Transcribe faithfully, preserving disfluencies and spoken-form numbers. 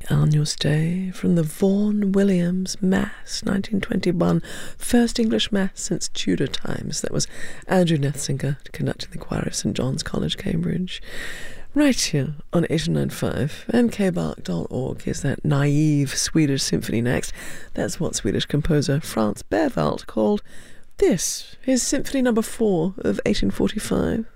Agnus Dei from the Vaughan Williams Mass, nineteen twenty-one, first English Mass since Tudor times. That was Andrew Netzinger conducting the choir of St John's College, Cambridge. Right here on eight nine five, and k bark dot org is that naive Swedish symphony next. That's what Swedish composer Franz Berwald called this, his symphony number four of eighteen forty-five.